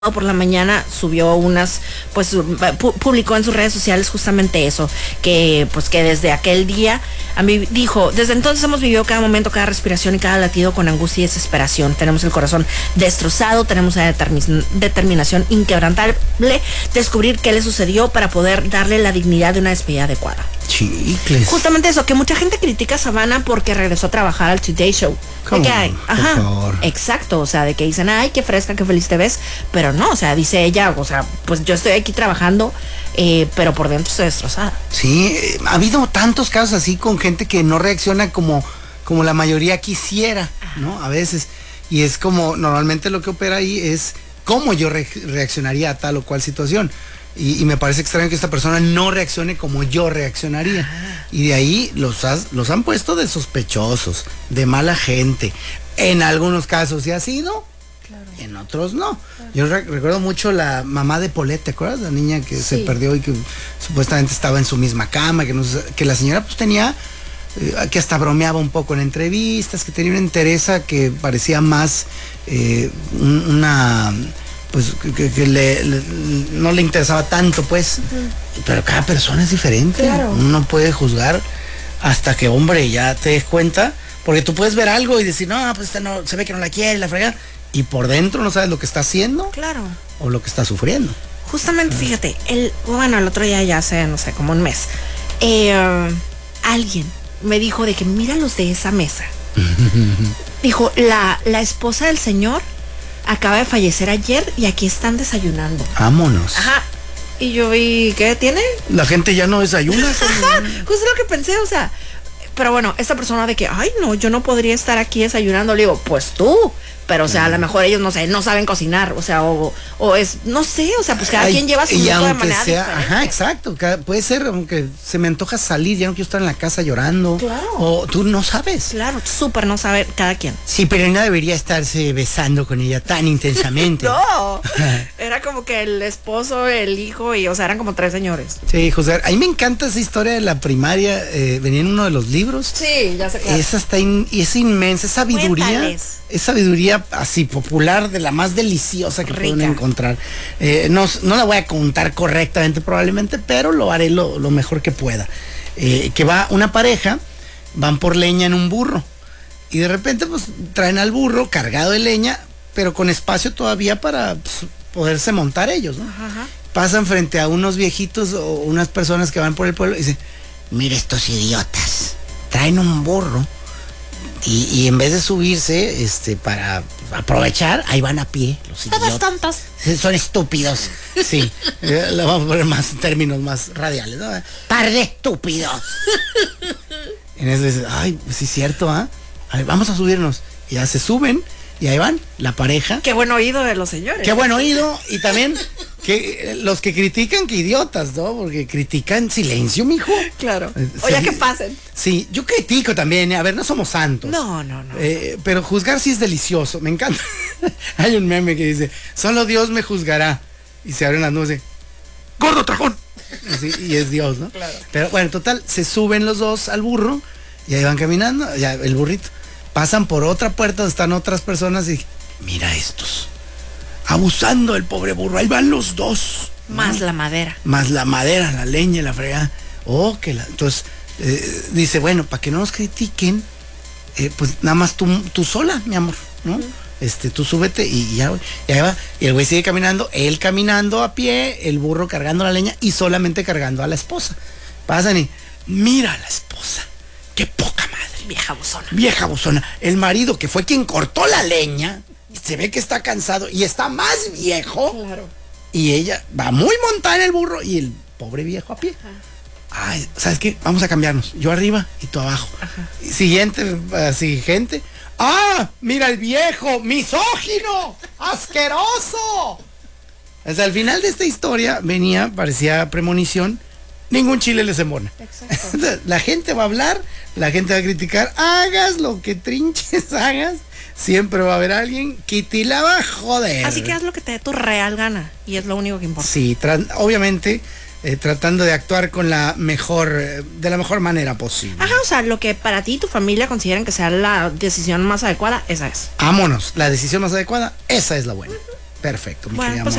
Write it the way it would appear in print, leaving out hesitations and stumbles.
por la mañana subió publicó en sus redes sociales justamente eso, que desde aquel día, a mí dijo, desde entonces hemos vivido cada momento, cada respiración y cada latido con angustia y desesperación. Tenemos el corazón destrozado, tenemos la determinación inquebrantable, descubrir qué le sucedió para poder darle la dignidad de una despedida adecuada. Chicles. Justamente eso, que mucha gente critica a Savannah porque regresó a trabajar al Today Show. Por favor. Exacto, o sea, de que dicen, ay, qué fresca, qué feliz te ves, pero no, o sea, dice ella, o sea, pues yo estoy aquí trabajando, pero por dentro estoy destrozada. Sí, ha habido tantos casos así con gente que no reacciona como la mayoría quisiera, ¿no? A veces, y es como, normalmente lo que opera ahí es cómo yo reaccionaría a tal o cual situación. Y me parece extraño que esta persona no reaccione como yo reaccionaría. Y de ahí los han puesto de sospechosos, de mala gente. En algunos casos sí ha sido, claro. En otros no. Claro. Yo recuerdo mucho la mamá de Paulette, ¿te acuerdas? La niña que se perdió y que supuestamente estaba en su misma cama, que la señora pues tenía, que hasta bromeaba un poco en entrevistas, que tenía una entereza que parecía más una... pues que no le interesaba tanto, pues. Pero cada persona es diferente. Claro. Uno no puede juzgar hasta que, hombre, ya te des cuenta, porque tú puedes ver algo y decir, no, pues no, se ve que no la quiere, la frega, y por dentro no sabes lo que está haciendo. Claro. O lo que está sufriendo. Justamente, fíjate, el otro día, ya hace, no sé, como un mes, alguien me dijo de que míralos de esa mesa. Dijo, la esposa del señor acaba de fallecer ayer y aquí están desayunando. Vámonos. Ajá. Y yo vi, ¿qué tiene? La gente ya no desayuna. Ajá, justo lo que pensé, o sea. Pero bueno, esta persona de que, ay, no, yo no podría estar aquí desayunando. Le digo, pues tú. Pero, o sea, a lo mejor ellos, no sé, no saben cocinar. O sea, o es, no sé, o sea, pues cada quien lleva su gusto de manera diferente. Ajá, exacto. Puede ser, aunque se me antoja salir, ya no quiero estar en la casa llorando. Claro. O tú no sabes. Claro, súper no saber cada quien. Sí, pero no debería estarse besando con ella tan intensamente. No, era como que el esposo, el hijo, y, o sea, eran como 3 señores. Sí, José, a mí me encanta esa historia de la primaria, venía en uno de los libros. Sí, ya sé, claro. Es inmensa, es sabiduría. Cuéntales. Es sabiduría así popular, de la más deliciosa que pueden encontrar. No la voy a contar correctamente probablemente, pero lo haré lo mejor que pueda. Que va una pareja, van por leña en un burro, y de repente pues traen al burro cargado de leña, pero con espacio todavía para poderse montar ellos, ¿no? Ajá. Pasan frente a unos viejitos o unas personas que van por el pueblo y dicen, mire estos idiotas, traen un burro y en vez de subirse para aprovechar, ahí van a pie los idiotas. Todos tontos. Son estúpidos. Sí, lo vamos a poner más términos más radiales, ¿no? Par de estúpidos. En eso dices, ay, pues sí es cierto, ¿ah? A ver, vamos a subirnos. Y ya se suben y ahí van, la pareja. Qué buen oído de los señores. Qué buen oído. Y también que los que critican, que idiotas, ¿no? Porque critican silencio, mijo. Claro. O ya que pasen. Sí, yo critico también. A ver, no somos santos. No. Pero juzgar sí es delicioso. Me encanta. Hay un meme que dice, solo Dios me juzgará. Y se abren las nubes. ¡Gordo trajón! Sí, y es Dios, ¿no? Claro. Pero bueno, total, se suben los dos al burro y ahí van caminando, ya el burrito. Pasan por otra puerta donde están otras personas y mira estos, abusando del pobre burro, ahí van los dos. Más la madera. Más la madera, la leña, la fregada. Entonces dice, bueno, para que no nos critiquen, pues nada más tú sola, mi amor, ¿no? Tú súbete y ya, y ahí va. Y el güey sigue caminando, él caminando a pie, el burro cargando la leña y solamente cargando a la esposa. Pasan y mira a la esposa, qué poca madre. Vieja buzona. El marido, que fue quien cortó la leña, se ve que está cansado y está más viejo. Claro. Y ella va muy montada en el burro y el pobre viejo a pie. Ajá. Ay, ¿sabes qué? Vamos a cambiarnos. Yo arriba y tú abajo. Ajá. Siguiente, así, gente. ¡Ah! ¡Mira el viejo! ¡Misógino! ¡Asqueroso! O sea, al final de esta historia parecía premonición. Ningún chile les embona. Exacto. La gente va a hablar, la gente va a criticar. Hagas lo que trinches hagas, siempre va a haber alguien que te la va a joder. Así que haz lo que te dé tu real gana. Y es lo único que importa. Sí, obviamente tratando de actuar con de la mejor manera posible. Ajá, o sea, lo que para ti y tu familia consideran que sea la decisión más adecuada, esa es. Vámonos, la decisión más adecuada, esa es la buena. Perfecto, mi Bueno, querida pues